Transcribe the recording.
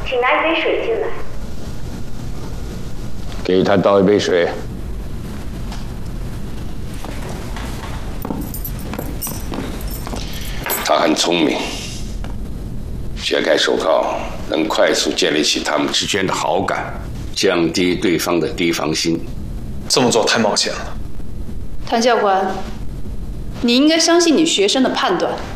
请拿一杯水进来。 给他倒一杯水。 他很聪明，解开手铐能快速建立起他们之间的好感，降低对方的提防心。 这么做太冒险了。 谭教官，你应该相信你学生的判断。